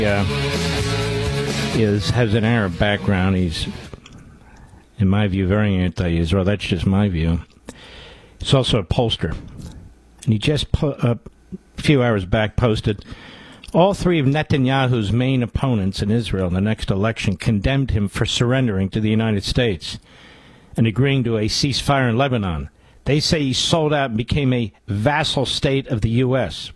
Has an Arab background. He's, in my view, very anti-Israel. That's just my view. He's also a pollster. And he just, a few hours back, posted, all three of Netanyahu's main opponents in Israel in the next election condemned him for surrendering to the United States and agreeing to a ceasefire in Lebanon. They say he sold out and became a vassal state of the U.S.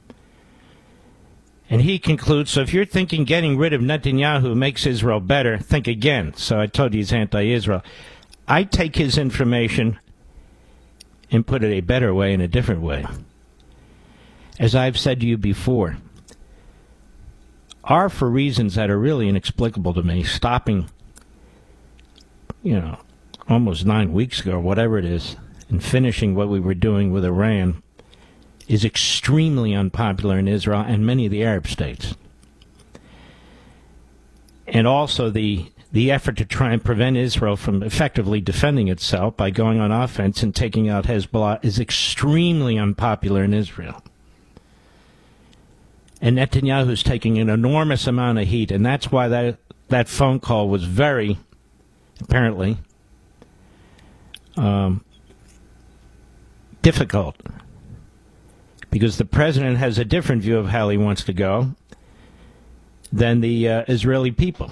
And he concludes, so if you're thinking getting rid of Netanyahu makes Israel better, think again. So I told you he's anti-Israel. I take his information and put it a better way in a different way. As I've said to you before, are for reasons that are really inexplicable to me, stopping, almost 9 weeks ago, or whatever it is, and finishing what we were doing with Iran is extremely unpopular in Israel and many of the Arab states. And also the effort to try and prevent Israel from effectively defending itself by going on offense and taking out Hezbollah is extremely unpopular in Israel. And Netanyahu's taking an enormous amount of heat, and that's why that phone call was very, apparently, difficult. Because the president has a different view of how he wants to go than the Israeli people.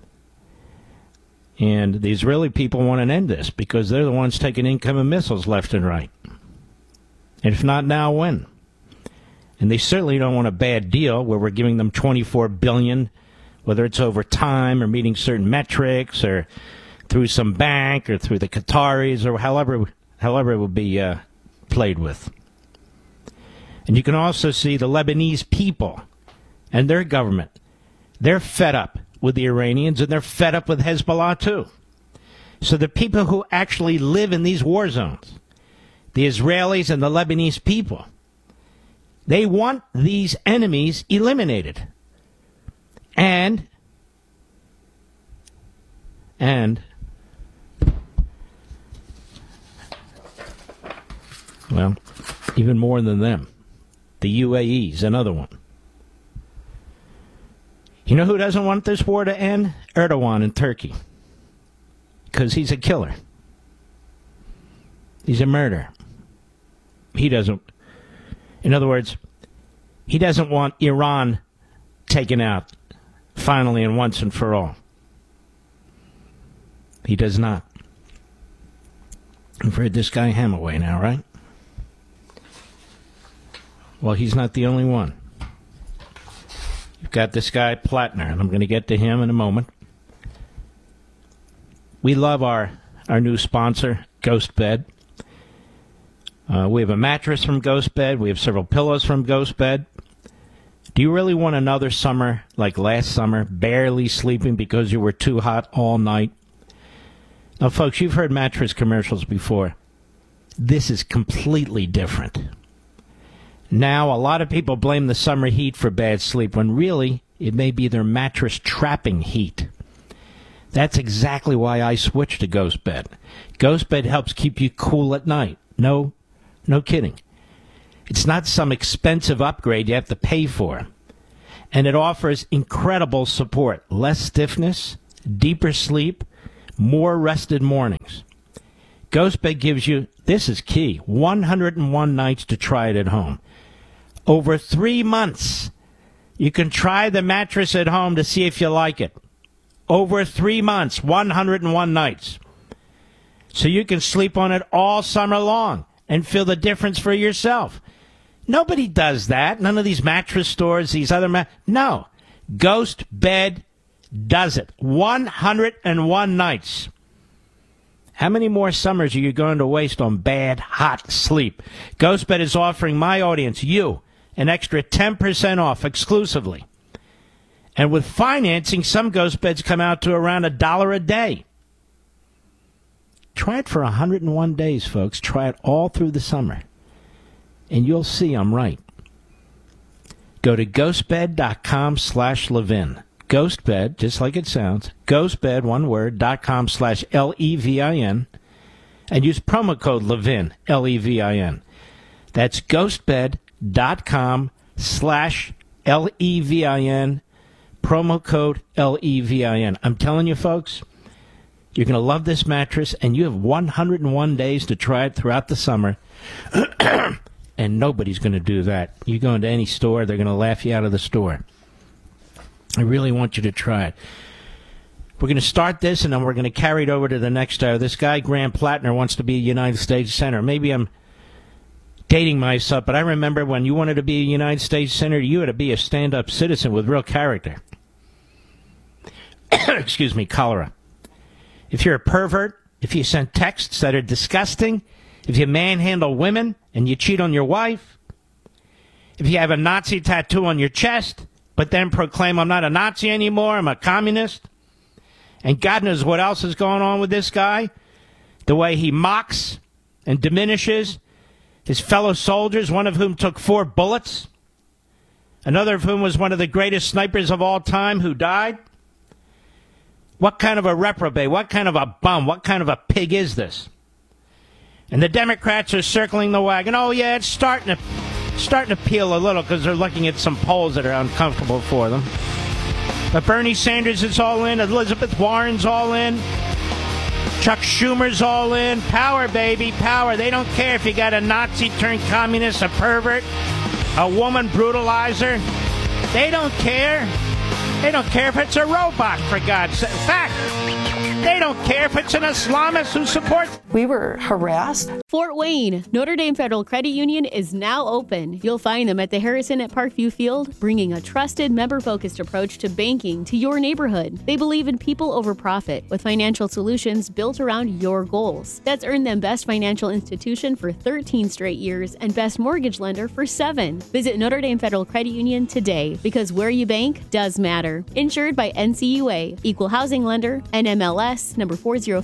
And the Israeli people want to end this because they're the ones taking incoming missiles left and right. And if not now, when? And they certainly don't want a bad deal where we're giving them $24 billion, whether it's over time or meeting certain metrics or through some bank or through the Qataris or however it will be played with. And you can also see the Lebanese people and their government. They're fed up with the Iranians, and they're fed up with Hezbollah, too. So the people who actually live in these war zones, the Israelis and the Lebanese people, they want these enemies eliminated. And well, even more than them. The UAE's another one. You know who doesn't want this war to end? Erdogan in Turkey. Because he's a killer. He's a murderer. He doesn't... In other words, he doesn't want Iran taken out finally and once and for all. He does not. You've heard this guy Hamaway now, right? Well, he's not the only one. You've got this guy Plattner, and I'm going to get to him in a moment. We love our new sponsor, Ghost Bed. We have a mattress from Ghost Bed. We have several pillows from Ghost Bed. Do you really want another summer like last summer, barely sleeping because you were too hot all night? Now, folks, you've heard mattress commercials before. This is completely different. Now, a lot of people blame the summer heat for bad sleep, when really it may be their mattress trapping heat. That's exactly why I switched to Ghost Bed. Ghost Bed helps keep you cool at night. No kidding. It's not some expensive upgrade you have to pay for. And it offers incredible support. Less stiffness, deeper sleep, more rested mornings. Ghost Bed gives you, this is key, 101 nights to try it at home. Over 3 months, you can try the mattress at home to see if you like it. Over 3 months, 101 nights. So you can sleep on it all summer long and feel the difference for yourself. Nobody does that. None of these mattress stores, these other no. Ghost Bed does it. 101 nights. How many more summers are you going to waste on bad, hot sleep? Ghost Bed is offering my audience, you, an extra 10% off exclusively. And with financing, some Ghost Beds come out to around $1 a day. Try it for 101 days, folks. Try it all through the summer. And you'll see I'm right. Go to ghostbed.com/Levin. Ghostbed, just like it sounds. Ghostbed, one word, .com/LEVIN. And use promo code Levin, LEVIN. That's ghostbed.com/LEVIN Promo code LEVIN. I'm telling you, folks, you're going to love this mattress, and you have 101 days to try it throughout the summer. And nobody's going to do that. You go into any store, they're going to laugh you out of the store. I really want you to try it. We're going to start this, and then we're going to carry it over to the next hour. This guy, Graham Plattner, wants to be a United States Senator. Maybe I'm dating myself, but I remember when you wanted to be a United States Senator, you had to be a stand-up citizen with real character. Excuse me, cholera. If you're a pervert, if you send texts that are disgusting, if you manhandle women and you cheat on your wife, if you have a Nazi tattoo on your chest, but then proclaim I'm not a Nazi anymore, I'm a communist, and God knows what else is going on with this guy, the way he mocks and diminishes his fellow soldiers, one of whom took 4 bullets, another of whom was one of the greatest snipers of all time who died. What kind of a reprobate, what kind of a bum, what kind of a pig is this? And the Democrats are circling the wagon. Oh, yeah, it's starting to peel a little because they're looking at some polls that are uncomfortable for them. But Bernie Sanders is all in. Elizabeth Warren's all in. Chuck Schumer's all in. Power, baby, power. They don't care if you got a Nazi turned communist, a pervert, a woman brutalizer. They don't care. They don't care if it's a robot, for God's sake. In fact, they don't care if it's an Islamist who supports. We were harassed. Fort Wayne, Notre Dame Federal Credit Union is now open. You'll find them at the Harrison at Parkview Field, bringing a trusted, member-focused approach to banking to your neighborhood. They believe in people over profit, with financial solutions built around your goals. That's earned them Best Financial Institution for 13 straight years and Best Mortgage Lender for 7. Visit Notre Dame Federal Credit Union today, because where you bank does matter. Insured by NCUA, Equal Housing Lender, NMLS number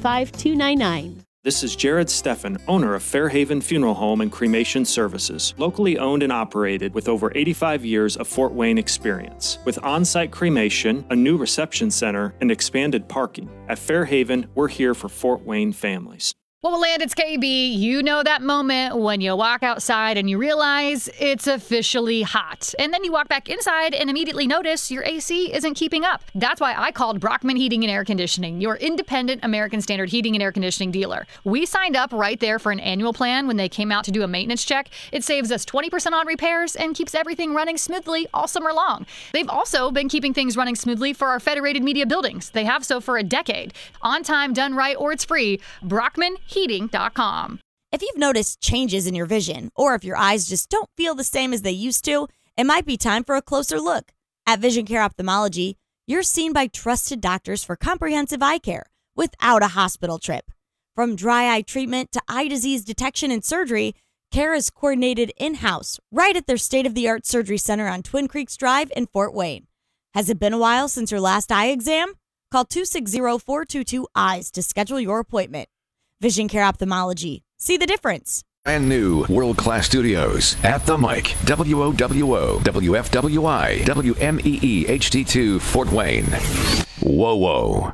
405299. This is Jared Steffen, owner of Fairhaven Funeral Home and Cremation Services, locally owned and operated with over 85 years of Fort Wayne experience. With on-site cremation, a new reception center, and expanded parking. At Fairhaven, we're here for Fort Wayne families. Well, Land, it's KB. You know that moment when you walk outside and you realize it's officially hot. And then you walk back inside and immediately notice your AC isn't keeping up. That's why I called Brockman Heating and Air Conditioning, your independent American Standard heating and air conditioning dealer. We signed up right there for an annual plan when they came out to do a maintenance check. It saves us 20% on repairs and keeps everything running smoothly all summer long. They've also been keeping things running smoothly for our Federated Media buildings. They have so for a decade. On time, done right, or it's free. BrockmanHeating.com. If you've noticed changes in your vision, or if your eyes just don't feel the same as they used to, it might be time for a closer look. At Vision Care Ophthalmology, you're seen by trusted doctors for comprehensive eye care without a hospital trip. From dry eye treatment to eye disease detection and surgery, care is coordinated in-house right at their state-of-the-art surgery center on Twin Creeks Drive in Fort Wayne. Has it been a while since your last eye exam? Call 260-422-EYES to schedule your appointment. Vision Care Ophthalmology. See the difference. Brand new world-class studios at the mic. WOWO, WFWI, WMEE HD2 Fort Wayne. Whoa, whoa.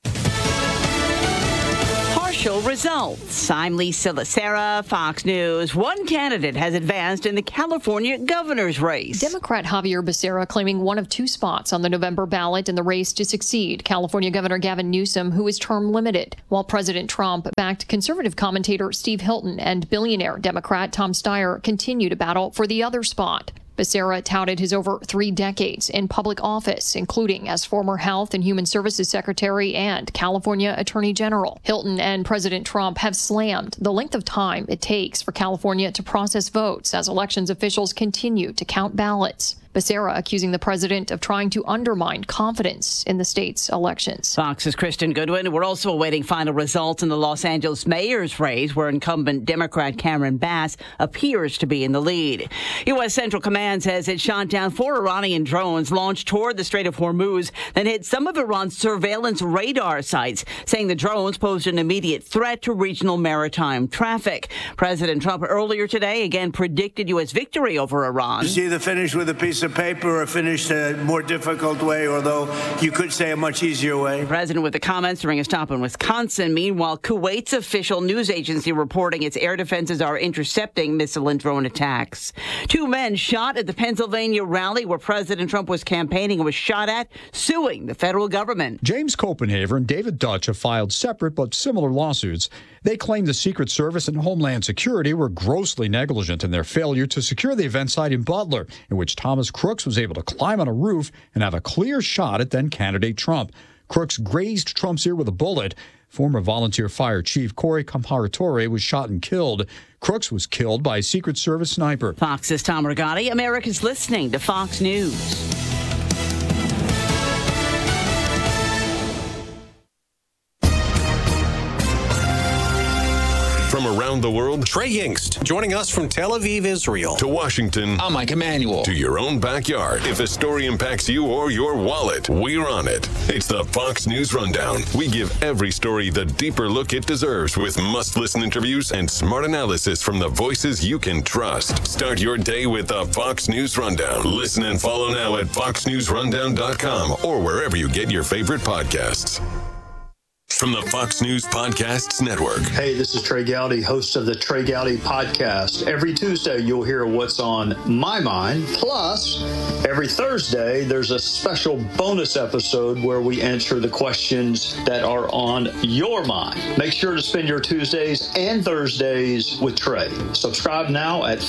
Partial results. I'm Lisa Lacera, Fox News. One candidate has advanced in the California governor's race. Democrat Javier Becerra claiming one of 2 spots on the November ballot in the race to succeed California Governor Gavin Newsom, who is term limited, while President Trump backed conservative commentator Steve Hilton and billionaire Democrat Tom Steyer continue to battle for the other spot. Becerra touted his over 3 decades in public office, including as former Health and Human Services Secretary and California Attorney General. Hilton and President Trump have slammed the length of time it takes for California to process votes as elections officials continue to count ballots. Becerra accusing the president of trying to undermine confidence in the state's elections. Fox's Kristen Goodwin. We're also awaiting final results in the Los Angeles mayor's race, where incumbent Democrat Cameron Bass appears to be in the lead. U.S. Central Command says it shot down 4 Iranian drones launched toward the Strait of Hormuz that hit some of Iran's surveillance radar sites, saying the drones posed an immediate threat to regional maritime traffic. President Trump earlier today again predicted U.S. victory over Iran. You see the finish with a piece of of paper or finished a more difficult way, although you could say a much easier way. The president with the comments during a stop in Wisconsin. Meanwhile, Kuwait's official news agency reporting its air defenses are intercepting missile and drone attacks. 2 men shot at the Pennsylvania rally where President Trump was campaigning and was shot at, suing the federal government. James Copenhaver and David Dutch have filed separate but similar lawsuits. They claim the Secret Service and Homeland Security were grossly negligent in their failure to secure the event site in Butler, in which Thomas Crooks was able to climb on a roof and have a clear shot at then-candidate Trump. Crooks grazed Trump's ear with a bullet. Former volunteer fire chief Corey Comparatore was shot and killed. Crooks was killed by a Secret Service sniper. Fox's Tom Rigotti. America's listening to Fox News. From around the world, Trey Yingst, joining us from Tel Aviv, Israel. To Washington, I'm Mike Emanuel. To your own backyard. If a story impacts you or your wallet, we're on it. It's the Fox News Rundown. We give every story the deeper look it deserves with must-listen interviews and smart analysis from the voices you can trust. Start your day with the Fox News Rundown. Listen and follow now at foxnewsrundown.com or wherever you get your favorite podcasts. From the Fox News Podcasts Network. Hey, this is Trey Gowdy, host of the Trey Gowdy Podcast. Every Tuesday, you'll hear what's on my mind. Plus, every Thursday, there's a special bonus episode where we answer the questions that are on your mind. Make sure to spend your Tuesdays and Thursdays with Trey. Subscribe now at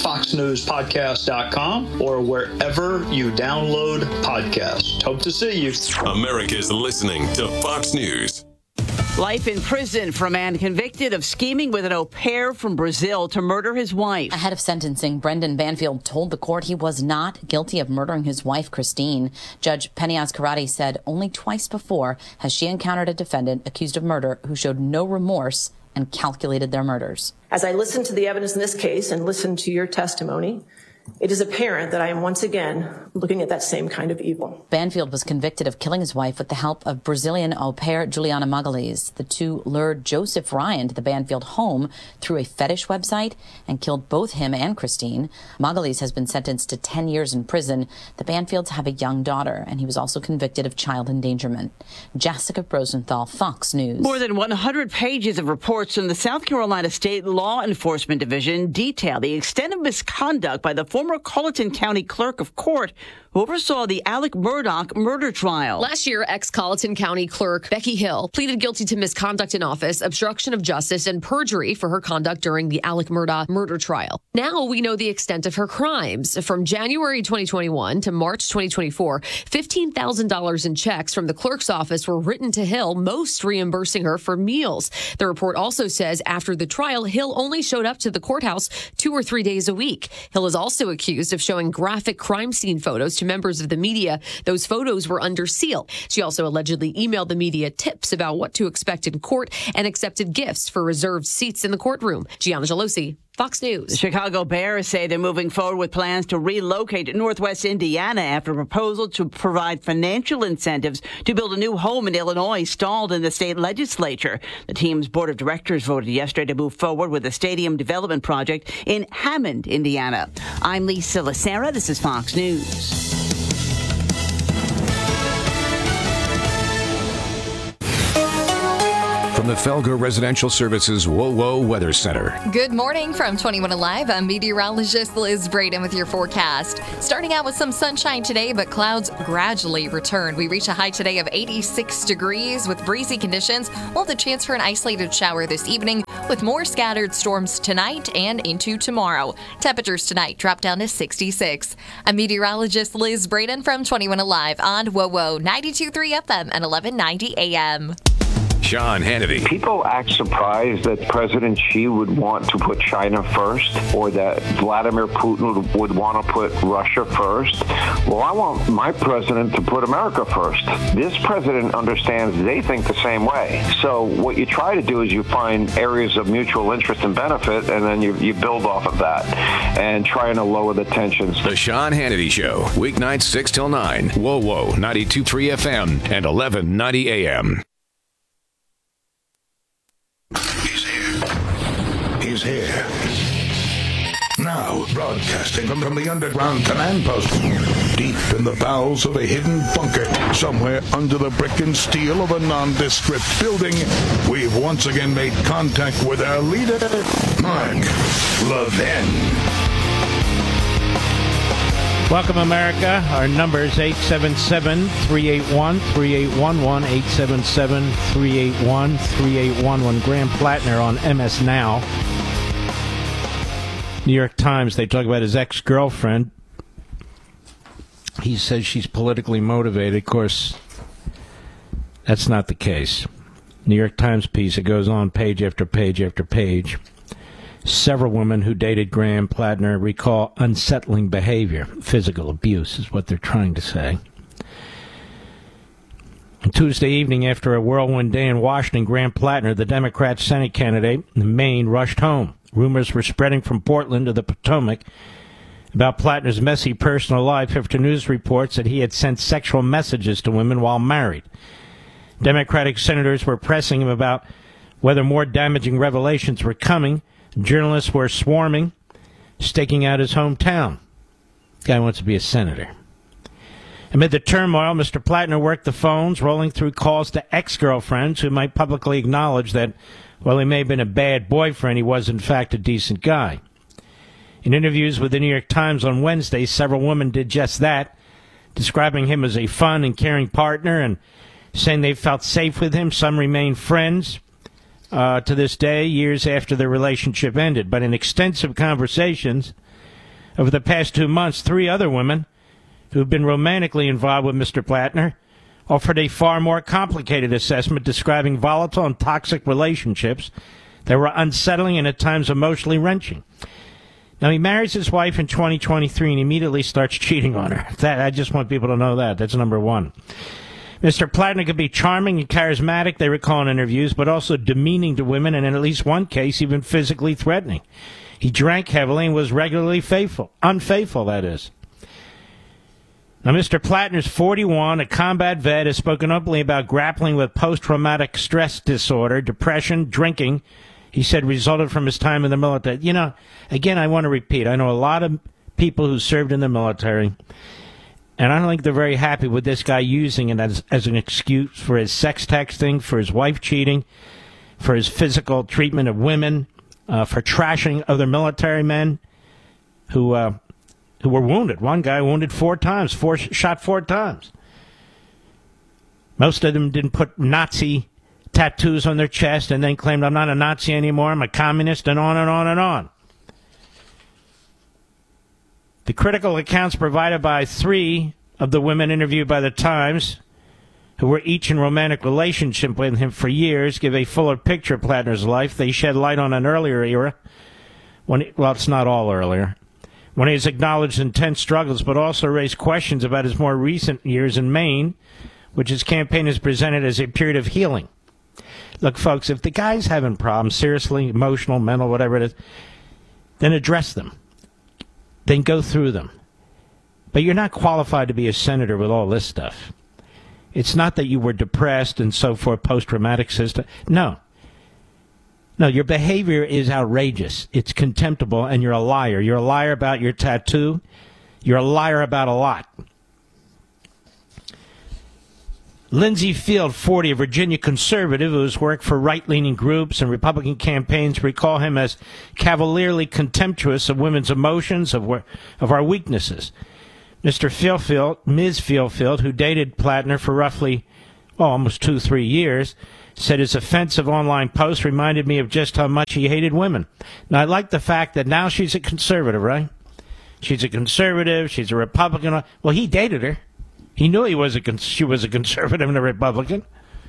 foxnewspodcast.com or wherever you download podcasts. Hope to see you. America's listening to Fox News. Life in prison for a man convicted of scheming with an au pair from Brazil to murder his wife. Ahead of sentencing, Brendan Banfield told the court he was not guilty of murdering his wife, Christine. Judge Penias Karate said only twice before has she encountered a defendant accused of murder who showed no remorse and calculated their murders. As I listened to the evidence in this case and listened to your testimony, it is apparent that I am once again looking at that same kind of evil. Banfield was convicted of killing his wife with the help of Brazilian au pair Juliana Magalhães. The two lured Joseph Ryan to the Banfield home through a fetish website and killed both him and Christine. Magalhães has been sentenced to 10 years in prison. The Banfields have a young daughter, and he was also convicted of child endangerment. Jessica Rosenthal, Fox News. More than 100 pages of reports from the South Carolina State Law Enforcement Division detail the extent of misconduct by the former Colleton County Clerk of Court who oversaw the Alec Murdaugh murder trial. Last year, ex-Colleton County Clerk Becky Hill pleaded guilty to misconduct in office, obstruction of justice, and perjury for her conduct during the Alec Murdaugh murder trial. Now we know the extent of her crimes. From January 2021 to March 2024, $15,000 in checks from the clerk's office were written to Hill, most reimbursing her for meals. The report also says after the trial, Hill only showed up to the courthouse 2 or 3 days a week. Hill is also accused of showing graphic crime scene photos to members of the media. Those photos were under seal. She also allegedly emailed the media tips about what to expect in court and accepted gifts for reserved seats in the courtroom. Gianna Gelosi, Fox News. The Chicago Bears say they're moving forward with plans to relocate Northwest Indiana after a proposal to provide financial incentives to build a new home in Illinois stalled in the state legislature. The team's board of directors voted yesterday to move forward with a stadium development project in Hammond, Indiana. I'm Lisa Lacera. This is Fox News. From the Felger Residential Services WOWO Weather Center. Good morning from 21 Alive. I'm meteorologist Liz Braden with your forecast. Starting out with some sunshine today, but clouds gradually return. We reach a high today of 86 degrees with breezy conditions. We'll have the chance for an isolated shower this evening with more scattered storms tonight and into tomorrow. Temperatures tonight drop down to 66. I'm meteorologist Liz Braden from 21 Alive on WOWO 92.3 FM and 1190 AM. Sean Hannity. People act surprised that President Xi would want to put China first or that Vladimir Putin would want to put Russia first. Well, I want my president to put America first. This president understands they think the same way. So what you try to do is you find areas of mutual interest and benefit, and then you build off of that and trying to lower the tensions. The Sean Hannity Show, weeknights 6 till 9. WOWO 92.3 FM and 1190 AM. He's here. Now, Now, broadcasting from the underground command post, deep in the bowels of a hidden bunker, somewhere under the brick and steel of a nondescript building, we've once again made contact with our leader, Mark Levin. Welcome, America. Our number is 877-381-3811, 877-381-3811. Graham Plattner on MS Now. New York Times, they talk about his ex-girlfriend. He says she's politically motivated. Of course, that's not the case. New York Times piece, it goes on page after page after page. Several women who dated Graham Plattner recall unsettling behavior. Physical abuse is what they're trying to say. On Tuesday evening, after a whirlwind day in Washington, Graham Plattner, the Democrat Senate candidate in Maine, rushed home. Rumors were spreading from Portland to the Potomac about Plattner's messy personal life after news reports that he had sent sexual messages to women while married. Democratic senators were pressing him about whether more damaging revelations were coming. Journalists were swarming, staking out his hometown. The guy wants to be a senator. Amid the turmoil, Mr. Plattner worked the phones, rolling through calls to ex-girlfriends who might publicly acknowledge that, while he may have been a bad boyfriend, he was in fact a decent guy. In interviews with the New York Times on Wednesday, several women did just that, describing him as a fun and caring partner and saying they felt safe with him. Some remain friends to this day, years after their relationship ended. But in extensive conversations over the past 2 months, 3 other women who've been romantically involved with Mr. Plattner offered a far more complicated assessment, describing volatile and toxic relationships that were unsettling and at times emotionally wrenching. Now, he marries his wife in 2023 and immediately starts cheating on her. I just want people to know that. That's number one. Mr. Plattner could be charming and charismatic, they recall in interviews, but also demeaning to women and in at least one case even physically threatening. He drank heavily and was regularly unfaithful, that is. Now, Mr. Plattner's 41, a combat vet, has spoken openly about grappling with post-traumatic stress disorder, depression, drinking, he said resulted from his time in the military. You know, again, I want to repeat, I know a lot of people who served in the military, and I don't think they're very happy with this guy using it as an excuse for his sex texting, for his wife cheating, for his physical treatment of women, for trashing other military men who were wounded. One guy wounded 4 times, shot 4 times. Most of them didn't put Nazi tattoos on their chest and then claimed, I'm not a Nazi anymore, I'm a communist, and on and on and on. The critical accounts provided by 3 of the women interviewed by the Times, who were each in romantic relationship with him for years, give a fuller picture of Plattner's life. They shed light on an earlier era, well, it's not all earlier, when he has acknowledged intense struggles, but also raised questions about his more recent years in Maine, which his campaign has presented as a period of healing. Look, folks, if the guy's having problems, seriously, emotional, mental, whatever it is, then address them. Then go through them. But you're not qualified to be a senator with all this stuff. It's not that you were depressed and so forth, post-traumatic system. No. No, your behavior is outrageous. It's contemptible, and you're a liar. You're a liar about your tattoo. You're a liar about a lot. Lindsey Field, 40, a Virginia conservative who has worked for right-leaning groups and Republican campaigns, recall him as cavalierly contemptuous of women's emotions, of our weaknesses. Ms. Fieldfield, who dated Plattner for roughly, almost 2-3 years, said his offensive online post reminded me of just how much he hated women. Now, I like the fact that now she's a conservative, right? She's a conservative, she's a Republican. Well, he dated her. He knew she was a conservative and a Republican.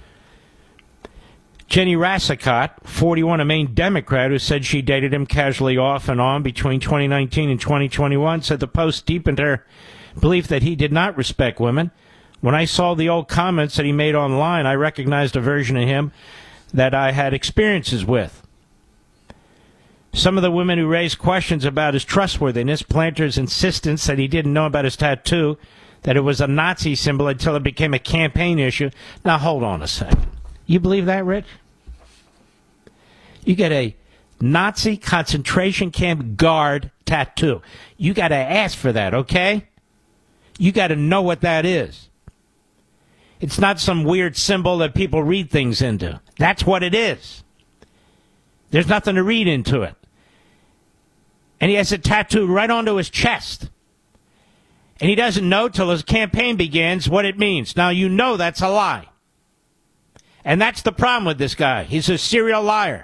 Jenny Rassicott, 41, a Maine Democrat who said she dated him casually off and on between 2019 and 2021, said the post deepened her belief that he did not respect women. When I saw the old comments that he made online, I recognized a version of him that I had experiences with. Some of the women who raised questions about his trustworthiness, Plattner's insistence that he didn't know about his tattoo, that it was a Nazi symbol until it became a campaign issue. Now, hold on a second. You believe that, Rich? You get a Nazi concentration camp guard tattoo. You got to ask for that, okay? You got to know what that is. It's not some weird symbol that people read things into. That's what it is. There's nothing to read into it. And he has it tattooed right onto his chest. And he doesn't know till his campaign begins what it means. Now, you know that's a lie. And that's the problem with this guy. He's a serial liar.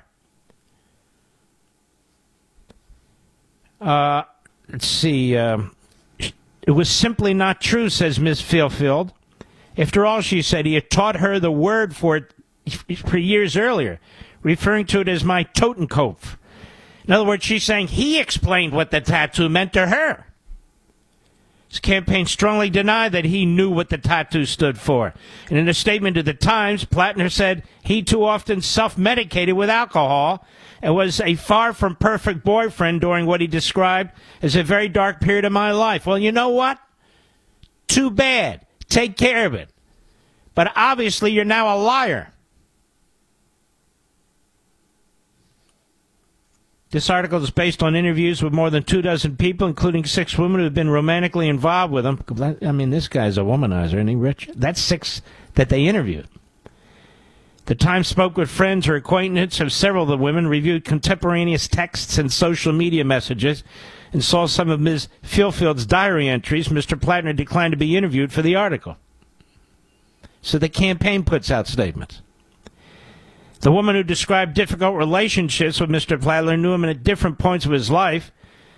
Let's see. It was simply not true, says Ms. Fielfield. After all, she said, he had taught her the word for it for years earlier, referring to it as my Totenkopf. In other words, she's saying he explained what the tattoo meant to her. His campaign strongly denied that he knew what the tattoo stood for. And in a statement to the Times, Plattner said he too often self-medicated with alcohol and was a far from perfect boyfriend during what he described as a very dark period of my life. Well, you know what? Too bad. Take care of it. But obviously you're now a liar. This article is based on interviews with more than 24 people, including 6 women who have been romantically involved with him. I mean, this guy's a womanizer, isn't he, Rich? That's 6 that they interviewed. The Times spoke with friends or acquaintances of several of the women, reviewed contemporaneous texts and social media messages, and saw some of Ms. Fielfield's diary entries. Mr. Plattner declined to be interviewed for the article. So the campaign puts out statements. The woman who described difficult relationships with Mr. Plattner knew him at different points of his life.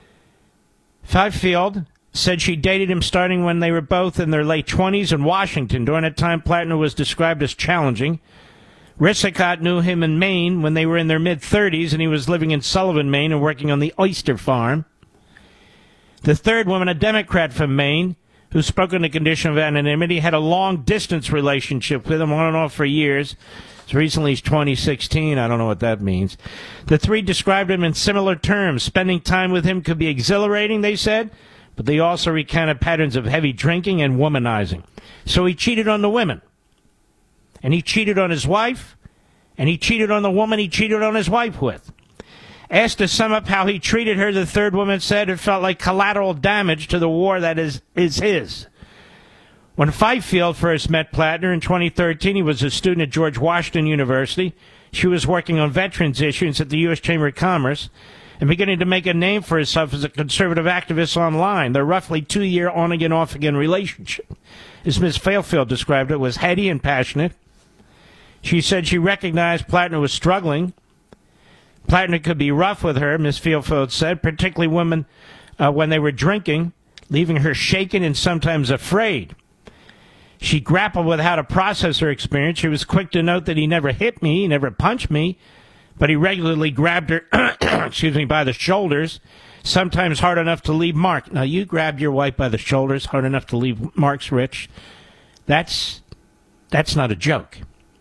Fifield said she dated him starting when they were both in their late 20s in Washington. During that time, Plattner was described as challenging. Risicott knew him in Maine when they were in their mid-30s, and he was living in Sullivan, Maine, and working on the oyster farm. The third woman, a Democrat from Maine, who spoke on the condition of anonymity, had a long-distance relationship with him on and off for years. As recently as 2016, I don't know what that means. The 3 described him in similar terms. Spending time with him could be exhilarating, they said, but they also recounted patterns of heavy drinking and womanizing. So he cheated on the women. And he cheated on his wife, and he cheated on the woman he cheated on his wife with. Asked to sum up how he treated her, the third woman said it felt like collateral damage to the war that is his. When Fifield first met Plattner in 2013, he was a student at George Washington University. She was working on veterans issues at the U.S. Chamber of Commerce and beginning to make a name for herself as a conservative activist online. Their roughly 2-year on-again, off-again relationship, as Ms. Fielfield described it, was heady and passionate. She said she recognized Plattner was struggling. Plattner could be rough with her, Ms. Fielfield said, particularly women when they were drinking, leaving her shaken and sometimes afraid. She grappled with how to process her experience. She was quick to note that he never hit me, he never punched me, but he regularly grabbed her by the shoulders, sometimes hard enough to leave marks. Now, you grabbed your wife by the shoulders hard enough to leave marks, Rich. That's not a joke.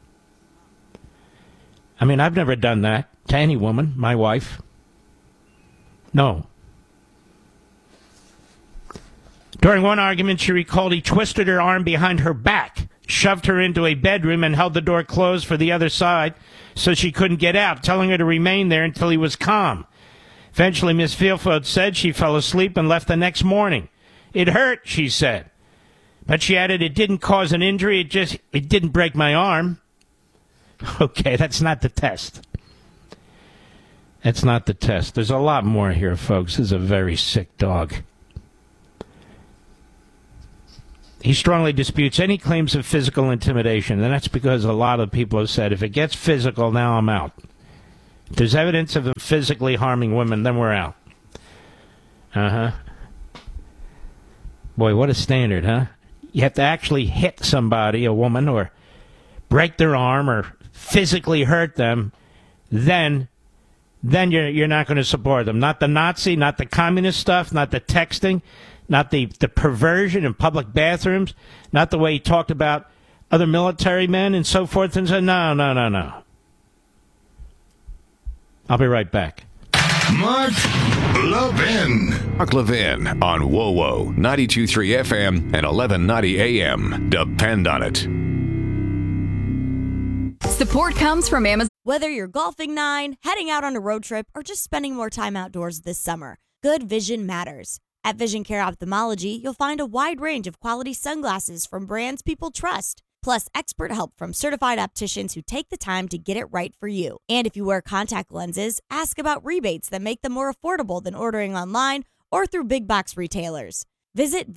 I mean, I've never done that to any woman, my wife. No. During one argument, she recalled he twisted her arm behind her back, shoved her into a bedroom, and held the door closed for the other side so she couldn't get out, telling her to remain there until he was calm. Eventually, Miss Fielfield said she fell asleep and left the next morning. It hurt, she said. But she added it didn't cause an injury, it didn't break my arm. Okay, that's not the test. That's not the test. There's a lot more here, folks. This is a very sick dog. He strongly disputes any claims of physical intimidation, and that's because a lot of people have said, if it gets physical, now I'm out. If there's evidence of him physically harming women, then we're out. Uh-huh. Boy, what a standard, huh? You have to actually hit somebody, a woman, or break their arm, or physically hurt them, then you're not going to support them. Not the Nazi, not the communist stuff, not the texting, not the perversion in public bathrooms, not the way he talked about other military men and so forth. And so, no. I'll be right back. Mark Levin. Mark Levin on WoWo, 92.3 FM and 1190 AM. Depend on it. Support comes from Amazon. Whether you're golfing 9, heading out on a road trip, or just spending more time outdoors this summer, good vision matters. At Vision Care Ophthalmology, you'll find a wide range of quality sunglasses from brands people trust, plus expert help from certified opticians who take the time to get it right for you. And if you wear contact lenses, ask about rebates that make them more affordable than ordering online or through big box retailers. Visit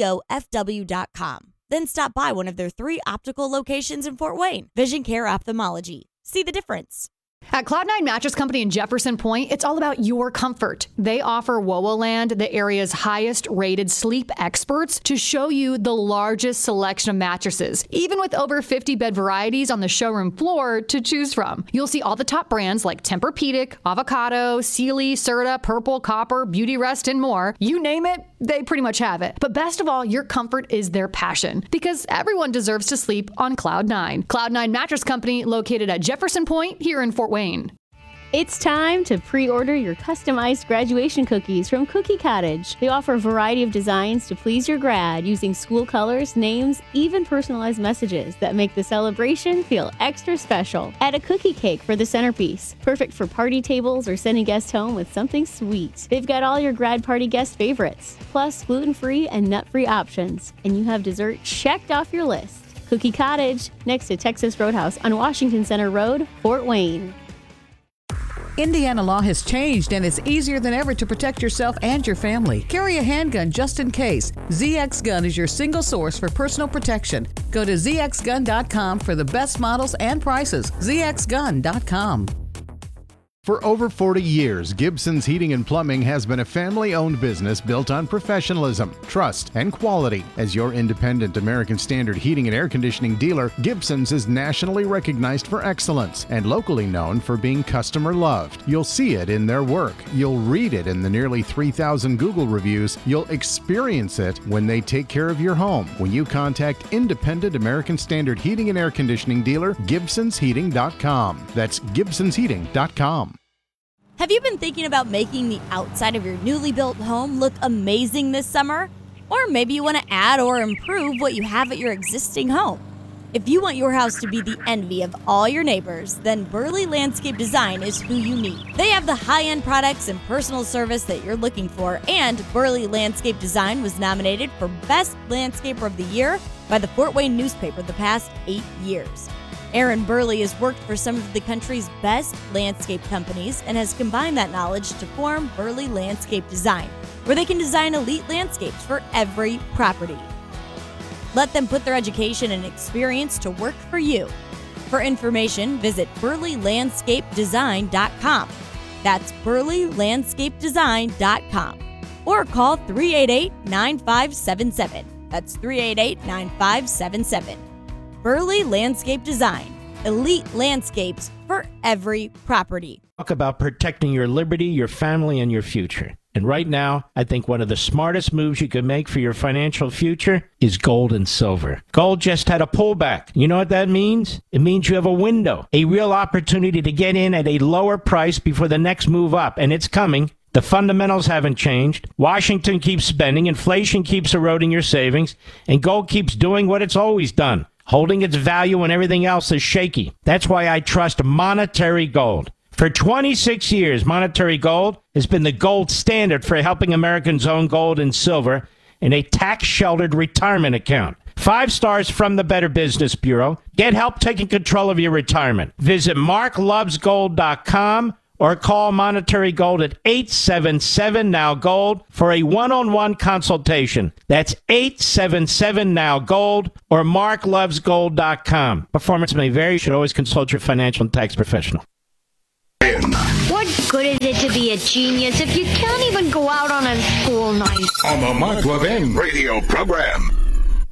VCOFW.com. Then stop by one of their 3 optical locations in Fort Wayne. Vision Care Ophthalmology. See the difference. At Cloud9 Mattress Company in Jefferson Point, it's all about your comfort. They offer WoWoland, the area's highest rated sleep experts, to show you the largest selection of mattresses, even with over 50 bed varieties on the showroom floor to choose from. You'll see all the top brands like Tempur-Pedic, Avocado, Sealy, Serta, Purple, Copper, Beautyrest, and more. You name it, they pretty much have it. But best of all, your comfort is their passion, because everyone deserves to sleep on Cloud9. Cloud9 Mattress Company, located at Jefferson Point here in Fort Wayne. It's time to pre-order your customized graduation cookies from Cookie Cottage. They offer a variety of designs to please your grad using school colors, names, even personalized messages that make the celebration feel extra special. Add a cookie cake for the centerpiece, perfect for party tables or sending guests home with something sweet. They've got all your grad party guest favorites, plus gluten-free and nut-free options, and you have dessert checked off your list. Cookie Cottage, next to Texas Roadhouse on Washington Center Road, Fort Wayne. Indiana law has changed, and it's easier than ever to protect yourself and your family. Carry a handgun just in case. ZX Gun is your single source for personal protection. Go to zxgun.com for the best models and prices. zxgun.com. For over 40 years, Gibson's Heating and Plumbing has been a family-owned business built on professionalism, trust, and quality. As your independent American Standard heating and air conditioning dealer, Gibson's is nationally recognized for excellence and locally known for being customer-loved. You'll see it in their work. You'll read it in the nearly 3,000 Google reviews. You'll experience it when they take care of your home. When you contact independent American Standard heating and air conditioning dealer, GibsonsHeating.com. That's GibsonsHeating.com. Have you been thinking about making the outside of your newly built home look amazing this summer? Or maybe you want to add or improve what you have at your existing home. If you want your house to be the envy of all your neighbors, then Burley Landscape Design is who you need. They have the high-end products and personal service that you're looking for, and Burley Landscape Design was nominated for Best Landscaper of the Year by the Fort Wayne newspaper the past 8 years. Aaron Burley has worked for some of the country's best landscape companies and has combined that knowledge to form Burley Landscape Design, where they can design elite landscapes for every property. Let them put their education and experience to work for you. For information, visit burleylandscapedesign.com. That's burleylandscapedesign.com. Or call 388-9577. That's 388-9577. Burley Landscape Design. Elite landscapes for every property. Talk about protecting your liberty, your family, and your future. And right now, I think one of the smartest moves you can make for your financial future is gold and silver. Gold just had a pullback. You know what that means? It means you have a window, a real opportunity to get in at a lower price before the next move up, and it's coming. The fundamentals haven't changed. Washington keeps spending, inflation keeps eroding your savings, and gold keeps doing what it's always done, holding its value when everything else is shaky. That's why I trust Monetary Gold. For 26 years, Monetary Gold has been the gold standard for helping Americans own gold and silver in a tax-sheltered retirement account. 5 stars from the Better Business Bureau. Get help taking control of your retirement. Visit marklovesgold.com or call Monetary Gold at 877-NOW-GOLD for a one-on-one consultation. That's 877-NOW-GOLD or marklovesgold.com. Performance may vary. You should always consult your financial and tax professional. What good is it to be a genius if you can't even go out on a school night? On the Mark Levin radio program.